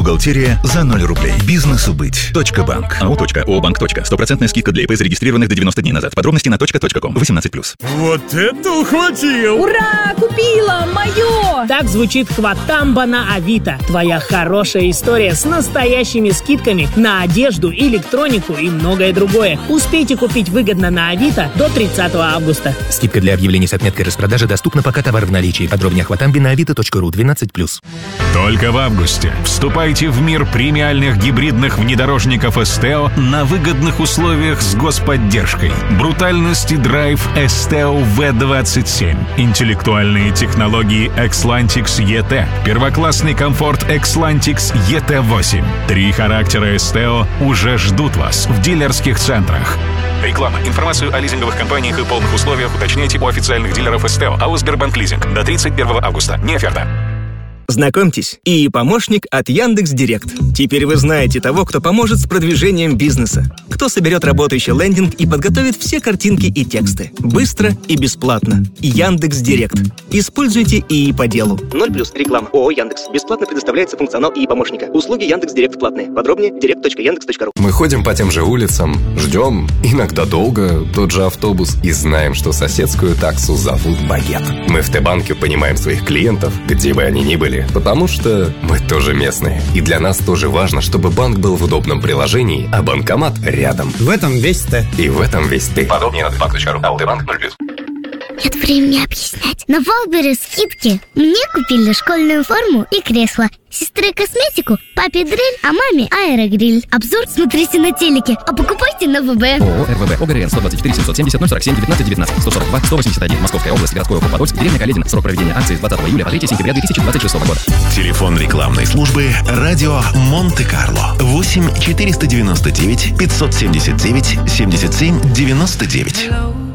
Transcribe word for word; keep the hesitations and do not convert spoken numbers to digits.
Бухгалтерия за ноль рублей. Бизнесу быть. Точка банк. АО. Ообанк. Стопроцентная скидка для ИП, зарегистрированных до девяноста дней назад. Подробности на точка точка ком. восемнадцать плюс. Вот это ухватил! Ура! Купила! Мое! Так звучит Хватамба на Авито. Твоя хорошая история с настоящими скидками на одежду, электронику и многое другое. Успейте купить выгодно на Авито до тридцатого августа. Скидка для объявлений с отметкой распродажи доступна, пока товар в наличии. Подробнее о Хватамбе на авито точка ру. двенадцать плюс. Только в августе вступайте в мир премиальных гибридных внедорожников Esteo на выгодных условиях с господдержкой. Брутальность и драйв Esteo ви двадцать семь. Интеллектуальные технологии Xlantix и ти. Первоклассный комфорт Xlantix и ти восемь. Три характера Esteo уже ждут вас в дилерских центрах. Реклама. Информацию о лизинговых компаниях и полных условиях уточняйте у официальных дилеров Esteo. АО «Сбербанк Лизинг». До тридцать первого августа. Не оферта. Знакомьтесь, ИИ помощник от Яндекс.Директ. Теперь вы знаете того, кто поможет с продвижением бизнеса. Кто соберет работающий лендинг и подготовит все картинки и тексты. Быстро и бесплатно. Яндекс.Директ. Используйте ИИ по делу. ноль плюс реклама. ООО Яндекс. Бесплатно предоставляется функционал ИИ помощника. Услуги Яндекс.Директ платные. Подробнее директ точка яндекс точка ру. Мы ходим по тем же улицам, ждем, иногда долго, тот же автобус, и знаем, что соседскую таксу зовут Багет. Мы в Т-банке понимаем своих клиентов, где бы они ни были, потому что мы тоже местные. И для нас тоже важно, чтобы банк был в удобном приложении, а банкомат рядом. В этом весь Т. И в этом весь ты. Подробнее на тбанк точка ру. АО «Т-банк» ноль плюс. Нет времени объяснять. На Валбере скидки. Мне купили школьную форму и кресло. Сестре косметику, папе дрель, а маме аэрогриль. Обзор смотрите на телеке, а покупайте на ВБ. ООО РВБ. ОГРН сто двадцать четыре семьсот семьдесят ноль сорок семь девятнадцать девятнадцать сто сорок два сто восемьдесят один. Московская область, городской округ Подольск, деревня Каледина. Срок проведения акции с двадцатого июля по третьего сентября две тысячи двадцать шестого года. Телефон рекламной службы «Радио Монте-Карло». восемь четыреста девяносто девять пятьсот семьдесят девять семьдесят семь девяносто девять.